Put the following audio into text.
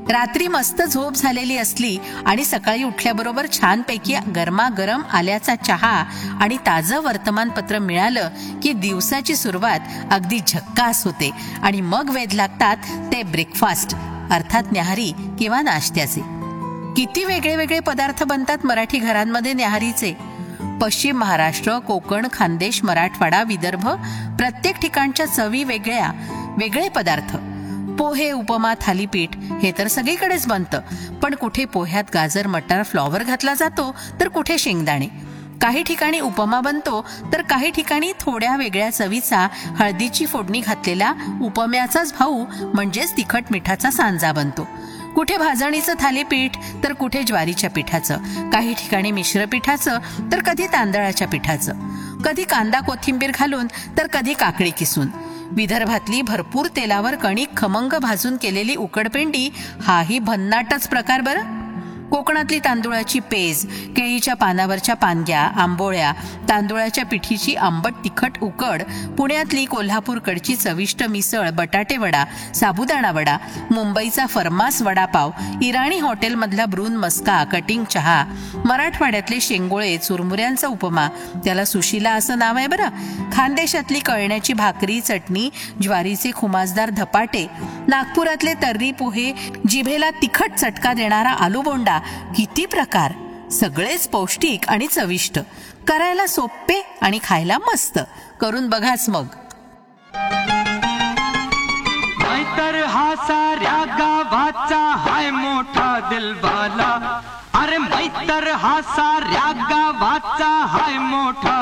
रात्री मस्त झोप झालेली असली आणि सकाळी उठल्याबरोबर छानपैकी गरमागरम आल्याचा चहा आणि ताजं वर्तमानपत्र मिळालं की दिवसाची सुरुवात अगदी झक्कास होते. आणि मग वेध लागतात ते ब्रेकफास्ट अर्थात न्याहारी किंवा नाश्त्याचे. किती वेगळे वेगळे पदार्थ बनतात मराठी घरांमध्ये न्याहारीचे. पश्चिम महाराष्ट्र, कोकण, खानदेश, मराठवाडा, विदर्भ प्रत्येक ठिकाणच्या चवी वेगळ्या. वेगळे पदार्थ. पोहे, उपमा, थालीपीठ हे तर सगळीकडेच बनतं. पण कुठे पोह्यात गाजर, मटार, फ्लॉवर घातला जातो तर कुठे शेंगदाणे. काही ठिकाणी उपमा बनतो तर काही ठिकाणी थोड्या वेगळ्या चवीचा हळदीची फोडणी घातलेला उपम्याचाच भाऊ म्हणजेच तिखट मिठाचा सांजा बनतो. कुठे भाजणीचं थालीपीठ तर कुठे ज्वारीच्या पिठाचं. काही ठिकाणी मिश्र पिठाचं तर कधी तांदळाच्या पिठाचं. कधी कांदा कोथिंबीर घालून तर कधी काकडी किसून. विदर्भातली भरपूर तेलावर कणिक खमंग भाजून केलेली उकडपेंडी हाही भन्नाटच प्रकार बरं. कोकणातली तांदुळाची पेज, केळीच्या पानावरच्या पानग्या, आंबोळ्या, तांदुळाच्या पिठीची आंबट तिखट उकड, पुण्यातली कोल्हापूरकडची चविष्ट मिसळ, बटाटे वडा, साबुदाणा वडा, मुंबईचा फर्मास वडापाव, इराणी हॉटेलमधला ब्रून मस्का, कटिंग चहा, मराठवाड्यातले शेंगोळे, चुरमुऱ्यांचा उपमा, त्याला सुशिला असं नाव आहे बरं, खानदेशातली कळण्याची भाकरी, चटणी, ज्वारीचे खुमासदार धपाटे, नागपुरातले तर्री पोहे, जिभेला तिखट चटका देणारा आलूबोंडा. किती प्रकार. सगळेच पौष्टिक आणि चविष्ट. करायला सोपे आणि खायला मस्त. करून बघाच मग. नाहीतर हा साऱ्या गावाचा हाय मोठा दिलवाला. अरे नाहीतर हा साऱ्या गावाचा हाय मोठा